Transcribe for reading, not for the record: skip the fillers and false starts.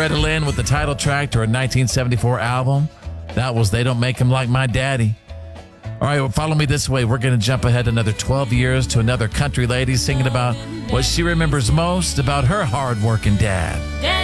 Loretta Lynn with the title track to her 1974 album. That was They Don't Make Him Like My Daddy. All right, well, follow me this way. We're going to jump ahead another 12 years to another country lady singing about what she remembers most about her hard-working dad.